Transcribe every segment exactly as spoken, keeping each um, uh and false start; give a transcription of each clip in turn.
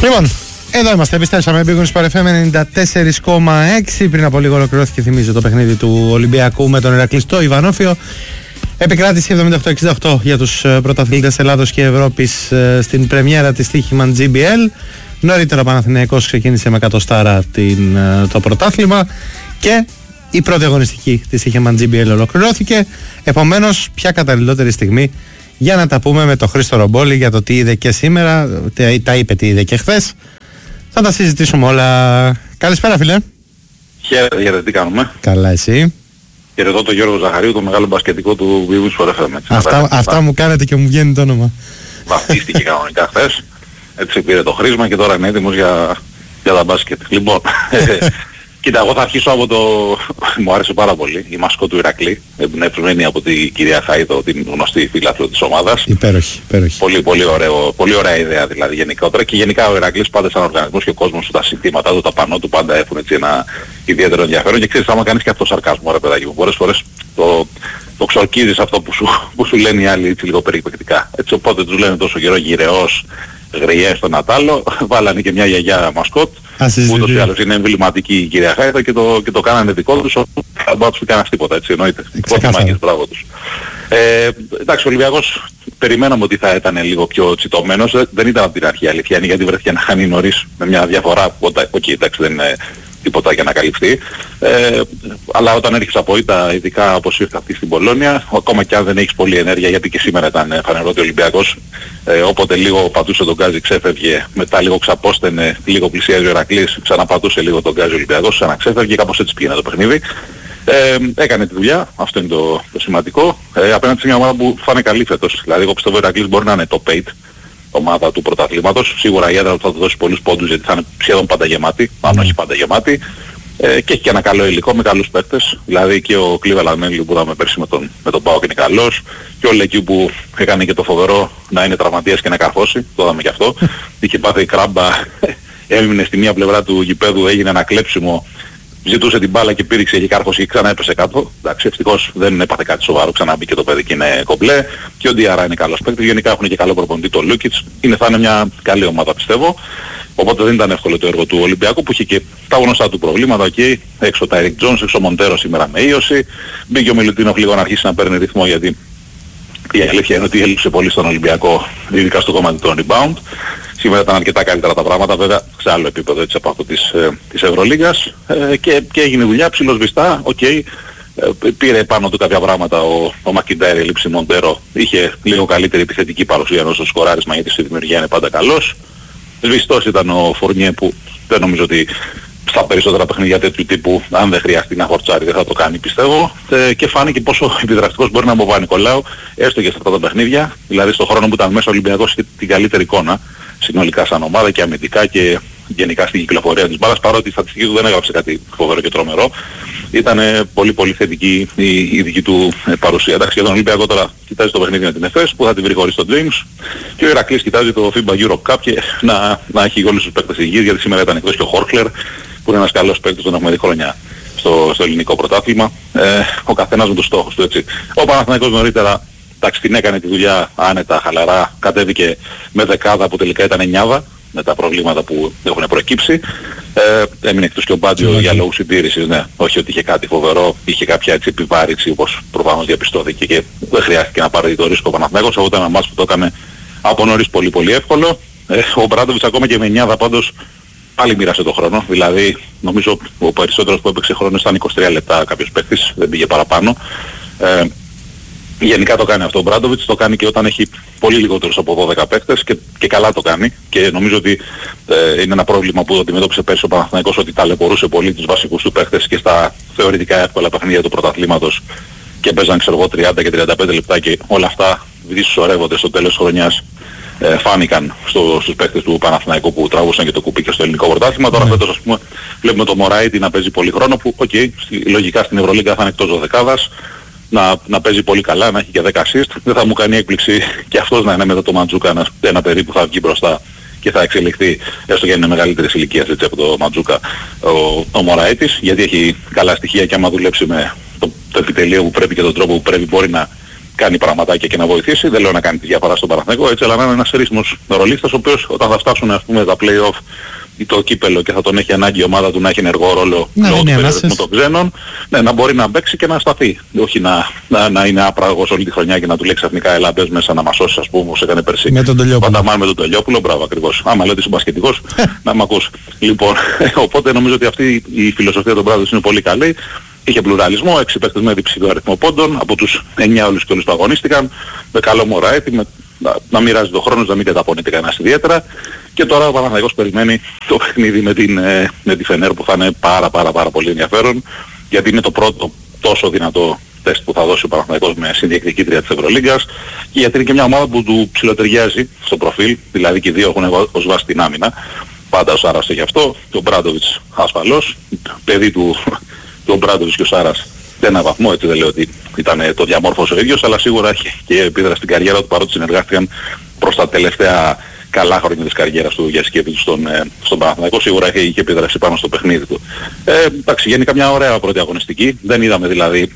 Λοιπόν, εδώ είμαστε, επιστρέψαμε. Big Wings Sport εφ εμ ενενήντα τέσσερα κόμμα έξι. Πριν από λίγο ολοκληρώθηκε, θυμίζω, το παιχνίδι του Ολυμπιακού με τον Ηρακλή στο Ιβανόφιο. Επικράτηση εβδομήντα οκτώ εξήντα οκτώ για τους πρωταθλητές Ελλάδος και Ευρώπης στην πρεμιέρα της Τύχημαν τζι μπι ελ. Νωρίτερα ο Παναθηναϊκός ξεκίνησε με εκατό στάρα την, το πρωτάθλημα και η πρώτη αγωνιστική της Τύχημαν τζι μπι ελ ολοκληρώθηκε. Επομένως, ποια καταλληλότερη στιγμή για να τα πούμε με τον Χρήστο Ρομπόλη για το τι είδε και σήμερα, τα είπε τι είδε και χθες. Θα τα συζητήσουμε όλα. Καλησπέρα, φίλε. Χαίρετε, χαίρετε, τι κάνουμε. Καλά, εσύ. Χαιρετώ τον Γιώργο Ζαχαρίου, το μεγάλο μπασκετικό του Big Wings Sport εφ εμ. Αυτά, αυτά μου κάνετε και μου βγαίνει το όνομα. Βαφτίστηκε κανονικά χθες. Έτσι πήρε το χρήσμα και τώρα είναι έτοιμος για, για τα μπάσκετ. Λοιπόν, κοίτα, εγώ θα αρχίσω από το... μου άρεσε πάρα πολύ η μασκό του Ηρακλή, εμπνευσμένη από την κυρία Χάιδο, την γνωστή φίλαθλο της ομάδας. Υπέροχη, υπέροχη. Πολύ, πολύ, ωραίο, πολύ ωραία ιδέα δηλαδή γενικότερα, και γενικά ο Ηρακλής πάντα σαν οργανισμός και ο κόσμος του, τα συστήματα του, τα πανό του πάντα έχουν έτσι ένα ιδιαίτερο ενδιαφέρον, και ξέρεις, άμα κάνεις και αυτό σαρκασμό, ρε παιδάκι μου, πολλές φορές το, το ξορκίζεις αυτό που σου, που σου λένε οι άλλοι έτσι λίγο περιπεκτικά. Έτσι, οπότε τους λένε τόσο καιρό γυρεός, γριές στον Ατάλο, βάλανε και μια γιαγιά μασκότ, που ούτως ή άλλως είναι εμβληματική η κυρία Χάιδο, και το, και το κάνανε δικό τους, δεν μπορεί να τους κάνεις τίποτα, έτσι εννοείται. Πόθυμακες, μπράβο τους. Ε, εντάξει, ο Ολυμπιακός περιμέναμε ότι θα ήταν λίγο πιο τσιτωμένος, δεν ήταν από την αρχή αλήθεια, γιατί βρέθηκε να χάνει νωρίς με μια διαφορά που, οκ, εντάξει, δεν είναι τίποτα για να καλυφθεί. Ε, αλλά όταν έρχεσαι από ήττα, ειδικά όπως ήρθε αυτή στην Πολόνια, ακόμα και αν δεν έχεις πολλή ενέργεια, γιατί και σήμερα ήταν φανερό ότι ο Ολυμπιακός, ε, όποτε λίγο πατούσε τον γκάζι ξέφευγε, μετά λίγο ξαπόστενε, λίγο πλησίαζε ο Ηρακλής, ξαναπατούσε λίγο τον γκάζι ο Ολυμπιακός, ξαναξέφευγε, κάπως έτσι πήγαινε το παιχνίδι. Ε, έκανε τη δουλειά, αυτό είναι το, το σημαντικό, ε, απέναντι σε μια ομάδα που φάνε καλή φέτος. Δηλαδή εγώ πιστεύω ο Ηρακλής μπορεί να είναι top οκτώ ομάδα του πρωταθλήματος. Σίγουρα η έδρα θα του δώσει πολλούς πόντους, γιατί θα είναι σχεδόν πάντα γεμάτη, αν όχι πάντα γεμάτη, ε, και έχει και ένα καλό υλικό με καλούς παίκτες. Δηλαδή και ο Cleveland Manley που είδαμε πέρσι με τον, με τον Πάοκ είναι καλός, και ο Λεκιού που έκανε και το φοβερό να είναι τραυματίας και να καρφώσει, το είδαμε και αυτό. Είχε πάθει κράμπα, έμεινε στη μία πλευρά του γηπέδου, έγινε ένα κλέψιμο, ζητούσε την μπάλα και πήριξε, είχε κάρφωση και ξανά έπεσε κάτω. Εντάξει, ευτυχώς δεν έπαθε κάτι σοβαρό, ξανά μπήκε το παιδί και είναι κομπλέ. Και ο Ντιάρα είναι καλός παίκτης, γενικά έχουν και καλό προπονητή, το Λούκιτς. Είναι, θα είναι μια καλή ομάδα πιστεύω. Οπότε δεν ήταν εύκολο το έργο του Ολυμπιακού, που είχε και τα γνωστά του προβλήματα. Okay. Έξω τα Eric Jones, έξω ο Μοντέρο σήμερα με ίωση. Μπήκε ο Μιλουτίνοφ λίγο να αρχίσει να παίρνει ρυθμό, γιατί η αλήθεια είναι ότι έλειψε πολύ στον Ολυμπιακό, ειδικά στο κομμάτι των rebound. Σήμερα ήταν αρκετά καλύτερα τα πράγματα, βέβαια σε άλλο επίπεδο έτσι από αυτό της, ε, της Ευρωλίγκας, ε, και, και έγινε δουλειά ψιλοσβηστά, οκ. Okay. Ε, πήρε πάνω του κάποια πράγματα ο, ο Μακιντάρη, έλειψη Μοντέρο, είχε λίγο καλύτερη επιθετική παρουσία ενώ στο σκοράρισμα, γιατί στη δημιουργία είναι πάντα καλός. Σβηστός ήταν ο Φορνιέ, που δεν νομίζω ότι στα περισσότερα παιχνίδια τέτοιου τύπου, αν δεν χρειαστεί να χορτσάρει, δεν θα το κάνει πιστεύω, ε, και φάνηκε πόσο επιδραστικός μπορεί να είναι ο Παπα-Νικολάου, έστω και σε αυτά τα παιχνίδια, δηλαδή στον χρόνο που ήταν μέσα ο Ολυμπιακός είχε την καλύτερη εικόνα συνολικά σαν ομάδα και αμυντικά και γενικά στην κυκλοφορία της μπάλας, παρότι η στατιστική του δεν έγραψε κάτι φοβερό και τρομερό. Ήταν πολύ πολύ θετική η, η δική του ε, παρουσία. Εντάξει, για τον Ολυμπιακό τώρα κοιτάζει το παιχνίδι με την ΕΦΕΣ που θα την βρει χωρίς τον James, και ο Ηρακλής κοιτάζει το φίμπα Europe Cup και να, να έχει όλους τους παίκτες υγιείς, γιατί σήμερα ήταν εκτός και ο Χόρχλερ, που είναι ένας καλός παίκτης, τον έχουμε δει χρόνια στο, στο ελληνικό πρωτάθλημα. Ε, ο καθένας με τους στόχους του, έτσι. Ο Παναθηναϊκός νωρίτερα, εντάξει, την έκανε τη δουλειά άνετα, χαλαρά, κατέβηκε με δεκάδα που τελικά ήταν εννιάδα με τα προβλήματα που έχουν προκύψει. Ε, έμεινε εκτός και ο Μπάντζιο για λόγους συντήρησης, ναι. Όχι ότι είχε κάτι φοβερό, είχε κάποια έτσι επιβάρυνση όπως προφανώς διαπιστώθηκε και δεν χρειάστηκε να πάρει το ρίσκο ο Παναθηναϊκός, οπότε ένα μάτς που το έκανε από νωρίς πολύ πολύ εύκολο. Ε, ο Μπράντοβιτς ακόμα και με εννιάδα πάντως πάλι μοίρασε το χρόνο, δηλαδή νομίζω ο περισσότερος που έπαιξε χρόνο ήταν είκοσι τρία λεπτά κάποιος παίκτης, δεν πήγε παραπάνω. Ε, Γενικά το κάνει αυτό ο Μπράντοβιτς, το κάνει και όταν έχει πολύ λιγότερους από δώδεκα παίκτες, και, και καλά το κάνει, και νομίζω ότι ε, είναι ένα πρόβλημα που αντιμετώπισε πέρσι ο Παναθηναϊκός, ότι ταλαιπωρούσε πολύ τους βασικούς του παίκτες και στα θεωρητικά εύκολα παιχνίδια του πρωταθλήματος και παίζαν ξέρω εγώ τριάντα και τριάντα πέντε λεπτά, και όλα αυτά δυσσωρεύονται στο τέλος της χρονιάς. Ε, φάνηκαν στο, στους παίκτες του Παναθηναϊκού που τραβούσαν και το κουπί και στο ελληνικό πρωτάθλημα. Τώρα φέτος ας πούμε βλέπουμε το Μωράιτι να παίζει πολύ χρόνο, που οκ, okay, λογικά στην Ευρωλίγκα θα είναι εκτός δωδεκάδας. Να, να παίζει πολύ καλά, να έχει και δέκα assist. Δεν θα μου κάνει έκπληξη και αυτός να είναι μετά το Μαντζούκα ένα, ένα παιδί που θα βγει μπροστά και θα εξελιχθεί, έστω και είναι μεγαλύτερης ηλικίας έτσι, από το Μαντζούκα ο, ο Μωραίτης, γιατί έχει καλά στοιχεία και άμα δουλέψει με το, το επιτελείο που πρέπει και τον τρόπο που πρέπει μπορεί να κάνει πραγματάκια και να βοηθήσει. Δεν λέω να κάνει τη διαφορά στον Παναθηναϊκό έτσι, αλλά να είναι ένας ρύθμος ρολίστας ο οποίος όταν θα φτάσουν ας πούμε τα play-off ή το κύπελο και θα τον έχει ανάγκη η ομάδα του να έχει ενεργό ρόλο λόγω του περιορισμού των ξένων, ναι, να μπορεί να παίξει και να σταθεί. Όχι να, να, να είναι άπραγος όλη τη χρονιά και να του λέει ξαφνικά έλα μπες μέσα να μας σώσεις ας πούμε όπως έκανε πέρσι. Με τον Τελειόπουλο. Πάντα με τον Τελειόπουλο, μπράβο ακριβώς. Άμα λέω ότι είσαι μπασκετικός, να μ' ακούς. Λοιπόν, οπότε νομίζω ότι αυτή η φιλοσοφία των Μπράδος είναι πολύ καλή. Είχε πλουραλισμό, έξι παίκτες με διψηλό αριθμό πόντων, από τους εννιά όλους και όλους που αγωνίστηκαν, με καλό μωράιτι, με, να, να μοιράζει τον χρόνο, να μην καταπονείται κανένας ιδιαίτερα. Και τώρα ο Παναθηναϊκός περιμένει το παιχνίδι με, την, ε, με τη Φενέρ που θα είναι πάρα πάρα πάρα πολύ ενδιαφέρον, γιατί είναι το πρώτο τόσο δυνατό τεστ που θα δώσει ο Παναθηναϊκός με συνδιεκδικήτρια της Ευρωλίγκας και γιατί είναι και μια ομάδα που του ψιλοταιριάζει στο προφίλ, δηλαδή και οι δύο έχουν ως βάση την άμυνα. Πάντα ο Σάρας έχει αυτό, και ο Μπράντοβιτς ασφαλώς, παιδί του, του Μπράντοβιτς και ο Σάρας σε έναν βαθμό, έτσι δεν λέω ότι ήταν το διαμόρφωσε ο ίδιος, αλλά σίγουρα έχει και επίδραση στην καριέρα του παρότι συνεργάστηκαν προς τα τελευταία καλά χρόνια της καριέρας του για σκέπη του στον, ε, στον Παναθηναϊκό. Σίγουρα είχε, είχε επίδραση πάνω στο παιχνίδι του. Ε, εντάξει, γενικά μια ωραία πρώτη αγωνιστική. Δεν είδαμε δηλαδή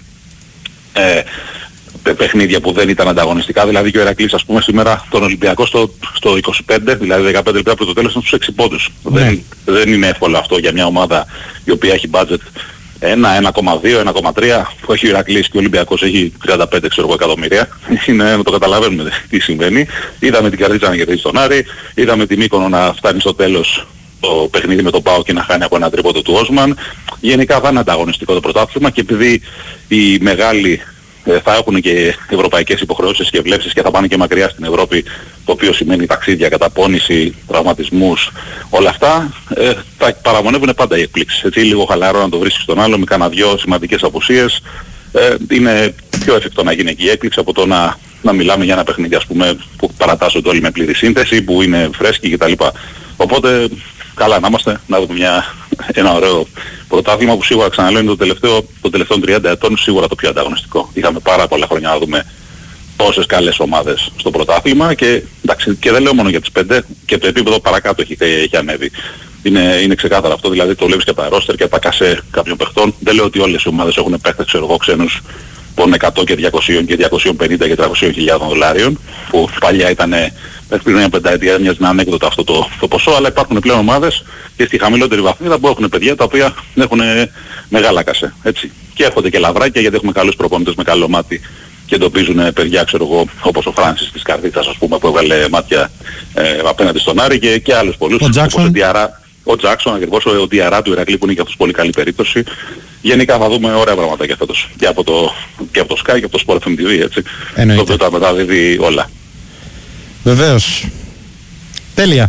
ε, παιχνίδια που δεν ήταν ανταγωνιστικά. Δηλαδή και ο Ηρακλής ας πούμε σήμερα τον Ολυμπιακό στο, στο είκοσι πέντε, δηλαδή δεκαπέντε λεπτά πριν το τέλος ήταν στους έξι πόντους. Ναι. Δεν, δεν είναι εύκολο αυτό για μια ομάδα η οποία έχει budget ένα, ένα κόμμα δύο, ένα κόμμα τρία που έχει ο Ηρακλής και ο Ολυμπιακός έχει τριάντα πέντε ξέρω, εκατομμύρια. Είναι να το καταλαβαίνουμε τι συμβαίνει. Είδαμε την Καρδίτσα να κερδίσει τον Άρη, είδαμε τη Μύκονο να φτάνει στο τέλος το παιχνίδι με τον ΠΑΟ και να χάνει από ένα τρίποντο του Όσμαν. Γενικά θα είναι ανταγωνιστικό το πρωτάθλημα και επειδή οι μεγάλοι θα έχουν και ευρωπαϊκές υποχρεώσεις και βλέψεις και θα πάνε και μακριά στην Ευρώπη, το οποίο σημαίνει ταξίδια, καταπώνηση, τραυματισμούς, όλα αυτά, ε, θα παραμονεύουν πάντα οι εκπλήξεις. Έτσι λίγο χαλαρό να το βρίσκεις στον άλλο με κάνα δυο σημαντικές απουσίες. Ε, είναι πιο εφικτό να γίνει εκεί η έκπληξη από το να, να μιλάμε για ένα παιχνίδι ας πούμε που παρατάσσονται όλοι με πλήρη σύνθεση, που είναι φρέσκοι κτλ. Οπότε καλά να είμαστε, να δούμε μια, ένα ωραίο πρωτάθλημα που σίγουρα ξαναλέω είναι το τελευταίο, το τελευταίο τριάντα ετών σίγουρα το πιο ανταγωνιστικό. Είχαμε πάρα πολλά χρόνια να δούμε τόσες καλές ομάδες στο πρωτάθλημα και, εντάξει, και δεν λέω μόνο για τις πέντε και το επίπεδο παρακάτω έχει, έχει ανέβει. Είναι, είναι ξεκάθαρο αυτό, δηλαδή το βλέπεις και από τα ρόστερ και από τα κασέ κάποιων παιχτών. Δεν λέω ότι όλες οι ομάδες έχουν παίχτες ξέρω εγώ ξένους των εκατό και διακόσια και διακόσια πενήντα και τριακόσιες χιλιάδες δολάριων που παλιά ήταν πριν μια πενταετία μοιάζει να ανέκδοτο αυτό το, το ποσό, αλλά υπάρχουν πλέον ομάδες και στη χαμηλότερη βαθμίδα που έχουν παιδιά τα οποία έχουν μεγάλα κασέ. Έτσι. Και έρχονται και λαβράκια γιατί έχουμε καλούς προπονητές με καλό μάτι και εντοπίζουν παιδιά ξέρω εγώ όπως ο Φράνσις της Καρδίτσας ας πούμε που έβγαλε μάτια ε, απέναντι στον Άρη και, και άλλους πολλούς ο όπως ο Διαρά. Ο Τζάκσον ακριβώς, ο Διαρά του Ηρακλή που είναι και αυτός πολύ καλή περίπτωση. Γενικά θα δούμε ωραία πράγματα για φέτος. Και από το, και από το Sky και από το Sport εφ εμ τι βι, έτσι. Εννοείται. Το οποίο τα μεταδίδει όλα. Βεβαίως. Τέλεια.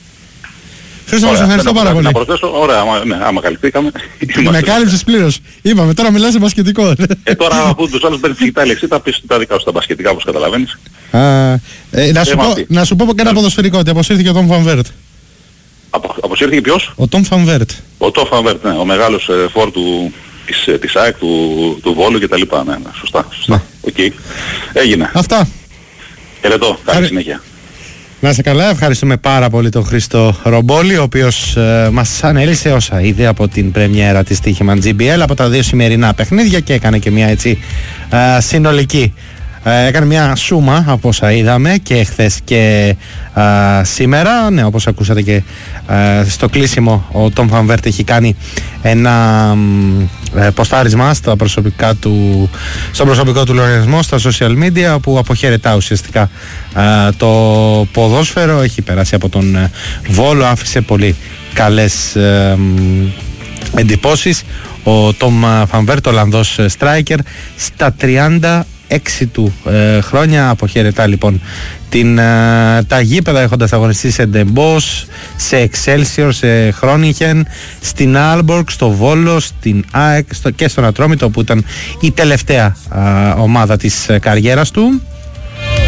Χρήστο, μας ευχαριστώ πάρα πολύ. Να προσθέσω, ωραία, άμα, ναι, άμα καλυφθήκαμε. Με κάλυψες πλήρως. Είπαμε, τώρα μιλάς σε μπασκετικό. Ε, τώρα αφού τους άλλους παίρνεις τα λέξη, θα πεις τα δικά σου τα μπασκετικά όπως καταλαβαίνεις. Α, ε, να, σου πω, να σου πω και ένα ποδοσφαιρικό, ότι αποσύρθηκε ο Τόμ Φανβέρτ. Απο, αποσύρθηκε ποιος? Ο Τόμ Φανβέρτ. Ο Τόμ Φανβέρτ, ναι, ο μεγάλος ε, φόρ του, της, ε, της ΑΕΚ, του, του Βόλου κτλ. Ναι, ναι, σωστά, σωστά. Οκ. Okay. Έγινε. Αυτά. Χαιρετώ, καλή Χαρι... συνέχεια. Να είσαι καλά, ευχαριστούμε πάρα πολύ τον Χρήστο Ρομπόλη, ο οποίος ε, μας ανέλησε όσα είδε από την πρεμιέρα της Τύχημαν τζι μπι ελ, από τα δύο σημερινά παιχνίδια και έκανε και μια έτσι ε, συνολική. Ε, έκανε μια σούμα από όσα είδαμε και χθες και ε, σήμερα. Ναι, όπως ακούσατε και ε, στο κλείσιμο ο Τόμ Φανβέρτ έχει κάνει ένα ε, ποστάρισμα στα προσωπικά του, στο προσωπικό του λογαριασμό στα social media που αποχαιρετά ουσιαστικά ε, το ποδόσφαιρο. Έχει περάσει από τον ε, Βόλο, άφησε πολύ καλές ε, εντυπώσεις. Ο Τόμ Φανβέρτ, ο Ολλανδός striker, στα τριάντα έξι του ε, χρόνια αποχαιρετά λοιπόν την, ε, τα γήπεδα, έχοντας αγωνιστεί σε Ντεμπός, σε Excelsior, σε Χρόνιχεν, στην Άλμπορκ, στο Βόλο, στην ΑΕΚ στο, και στον Ατρόμητο που ήταν η τελευταία ε, ομάδα της ε, καριέρας του.